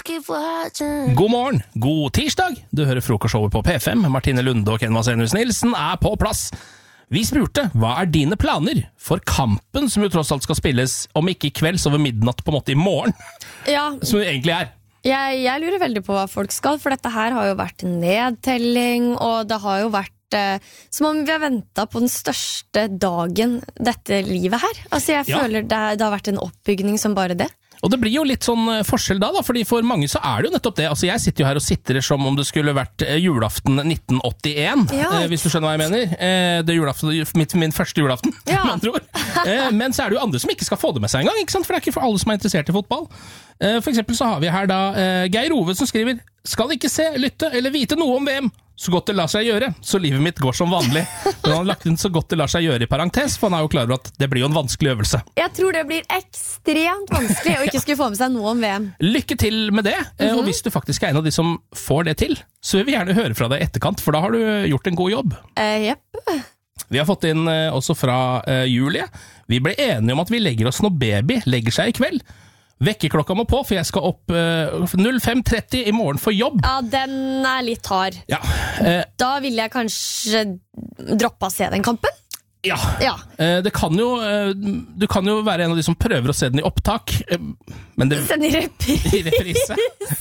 God morgen, god tirsdag. Du hører frokostshowet på P5. Martine Lunde og Ken Vasenius Nilsen på plass. Vi spurte, hva dine planer for kampen som jo tross alt skal spilles, om ikke I kveld, så ved midnatt på en måte I morgen, Ja, som det egentlig jeg lurer veldig på hva folk skal, for dette her har jo vært nedtelling, og det har jo vært som om vi har ventet på den største dagen dette livet her. Altså jeg føler det har vært en oppbygning som bare det. Og det blir jo litt sånn forskjell da, fordi for mange så det jo nettopp det. Altså jeg sitter jo her og sitter som om det skulle vært julaften 1981, hvis du skjønner hva jeg mener. Det julaften, min første julaften, med andre ord. Men så det jo andre som ikke skal få det med seg engang, ikke sant? For det ikke for alle som interessert I fotball. For eksempel så har vi her da Geir Ove som skriver: skal ikke se, lytte eller vite noe om VM, så godt det lar seg gjøre, så livet mitt går som vanlig. Men han har lagt inn så godt det lar seg gjøre I parentes, for han jo klar over at det blir jo en vanskelig øvelse. Jeg tror det blir ekstremt vanskelig å ikke skulle få med seg noe om VM. Lykke til med det, og hvis du faktisk en av de som får det til, så vil vi gjerne høre fra deg I etterkant, for da har du gjort en god jobb. Jepp. Vi har fått inn også fra Julie. Vi ble enige om at vi legger oss når baby legger seg I kveld. Vekkerklokka må på, for jeg skal opp 05:30 I morgen for jobb. Ja, den litt hard. Ja. Da vil jeg kanskje droppe å se den kampen. Ja. Det kan jo, du kan jo være en av de som prøver å se den I opptak, men det Send I reprise.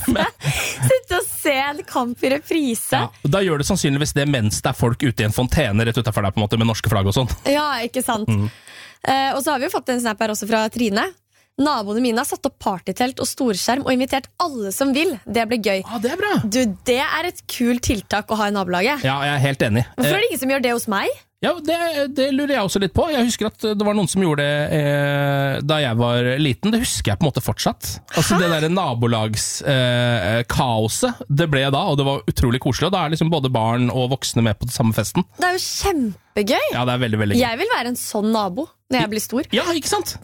Sitte og se en kamp I reprise. Ja, da gjør det sannsynligvis det mens det folk ute I en fontene rett utenfor deg på en måte med norske flagg og sånn. Ja, ikke sant. Og så har vi jo fått en snap her også fra Trine. Naboene mine har satt opp partytelt og storskjerm og invitert alle som vil. Det blir gøy. Ja, det bra. Du, det et kult tiltak å ha I nabolaget. Ja, jeg helt enig. Hvorfor det ingen som gjør det hos meg? Ja, det lurer jeg også litt på. Jeg husker at det var noen som gjorde det da jeg var liten. Det husker jeg på en måte fortsatt. Altså det der nabolagskaoset, det ble da, og det var utrolig koselig. Og da liksom både barn og voksne med på samme festen. Det jo kjempegøy. Ja, det veldig, veldig gøy. Jeg vil være en sånn nabo når jeg blir stor. Ja, ikke sant?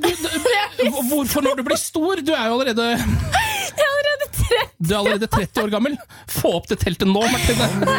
Hvorfor når du blir stor? Du jo allerede... Jeg er allerede 30. Du allerede 30 år gammel. Få opp det teltet nå, Martine.